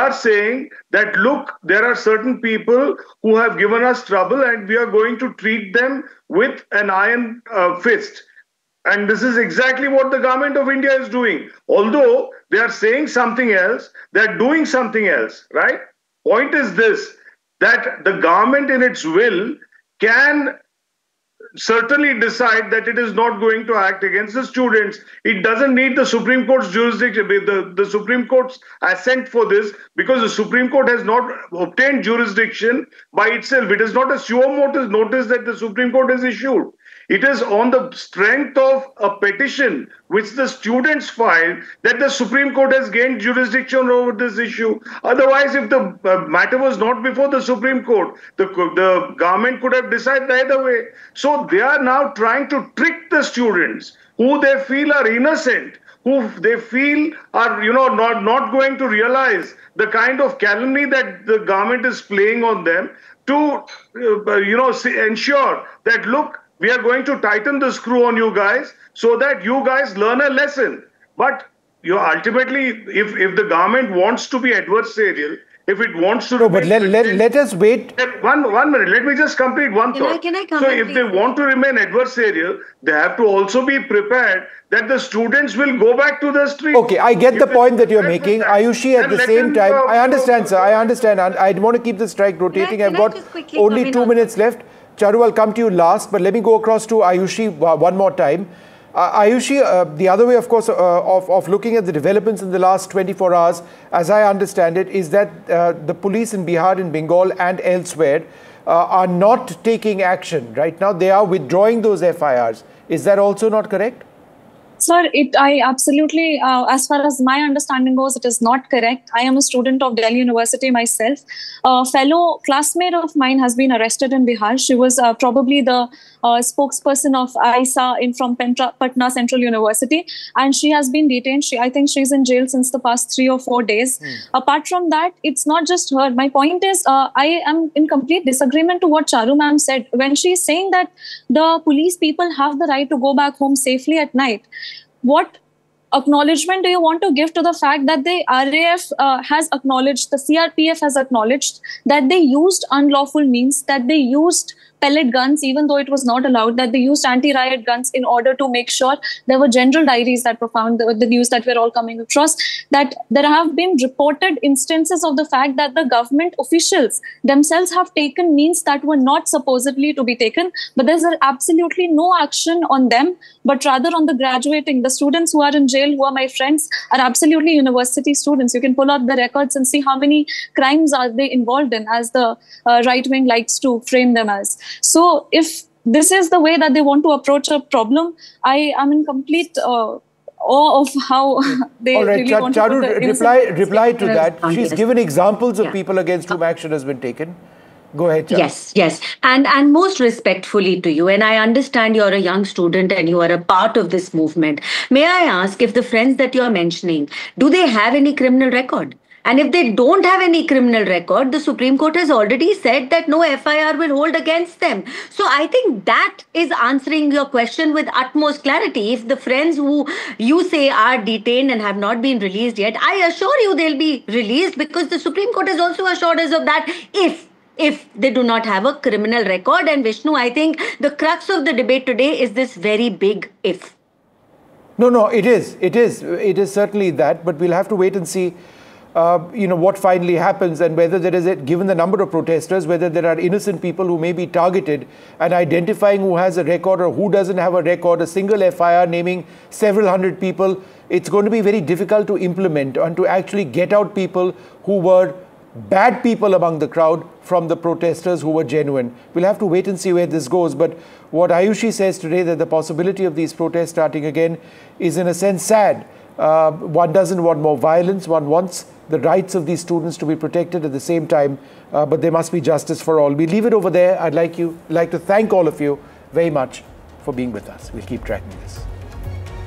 are saying that, look, there are certain people who have given us trouble and we are going to treat them with an iron fist. And this is exactly what the government of India is doing. Although they are saying something else, they're doing something else, right? Point is this, that the government in its will can certainly decide that it is not going to act against the students. It doesn't need the Supreme Court's jurisdiction, the Supreme Court's assent for this, because the Supreme Court has not obtained jurisdiction by itself. It is not a suo motus notice that the Supreme Court has issued. It is on the strength of a petition which the students filed that the Supreme Court has gained jurisdiction over this issue. Otherwise, if the matter was not before the Supreme Court, the government could have decided either way. So they are now trying to trick the students who they feel are innocent, who they feel are, not going to realize the kind of calumny that the government is playing on them to, ensure that, look, we are going to tighten the screw on you guys so that you guys learn a lesson. But ultimately, if the government wants to be adversarial, if it wants to... No, but let us wait. One minute. Let me just complete one thought. Can I come so if they want to remain adversarial, they have to also be prepared that the students will go back to the street. Okay, I get the point that you're making. Ayushi, at the same time, I understand, sir. I understand. I want to keep the strike rotating. I've got only 2 minutes left. Charu, I'll come to you last, but let me go across to Ayushi one more time. Ayushi, the other way, of course, of looking at the developments in the last 24 hours, as I understand it, is that the police in Bihar, in Bengal and elsewhere are not taking action right now. They are withdrawing those FIRs. Is that also not correct? Sir, I absolutely, as far as my understanding goes, it is not correct. I am a student of Delhi University myself. A fellow classmate of mine has been arrested in Bihar. She was probably the spokesperson of AISA from Patna Central University, and she has been detained. I think she's in jail since the past 3 or 4 days. Apart from that, it's not just her. My point is, I am in complete disagreement to what Charu ma'am said when she's saying that the police people have the right to go back home safely at night. What acknowledgement do you want to give to the fact that the RAF has acknowledged, the CRPF has acknowledged that they used unlawful means, that they used pellet guns, even though it was not allowed, that they used anti-riot guns in order to make sure there were general diaries that were found, the news that we're all coming across, that there have been reported instances of the fact that the government officials themselves have taken means that were not supposedly to be taken, but there's absolutely no action on them, but rather on the graduating. The students who are in jail, who are my friends, are absolutely university students. You can pull out the records and see how many crimes are they involved in, as the right wing likes to frame them as. So if this is the way that they want to approach a problem, I am in complete awe of how they really want to put Charu, reply to that. She's given examples of people against whom action has been taken. Go ahead, Charu. Yes. And most respectfully to you, and I understand you're a young student and you are a part of this movement. May I ask, if the friends that you're mentioning, do they have any criminal record? And if they don't have any criminal record, the Supreme Court has already said that no FIR will hold against them. So I think that is answering your question with utmost clarity. If the friends who you say are detained and have not been released yet, I assure you they'll be released, because the Supreme Court has also assured us of that if they do not have a criminal record. And Vishnu, I think the crux of the debate today is this very big if. No, it is certainly that, but we'll have to wait and see what finally happens, and whether there is, given the number of protesters, whether there are innocent people who may be targeted, and identifying who has a record or who doesn't have a record. A single FIR naming several hundred people, it's going to be very difficult to implement and to actually get out people who were bad people among the crowd from the protesters who were genuine. We'll have to wait and see where this goes. But what Ayushi says today, that the possibility of these protests starting again, is in a sense sad. One doesn't want more violence. One wants the rights of these students to be protected at the same time, but there must be justice for all. We leave it over there. I'd like to thank all of you very much for being with us. We'll keep tracking this.